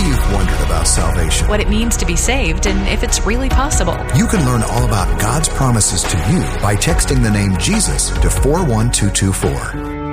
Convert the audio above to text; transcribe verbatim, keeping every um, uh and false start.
you've wondered about salvation, what it means to be saved, and if it's really possible. You can learn all about God's promises to you by texting the name Jesus to four one two two four.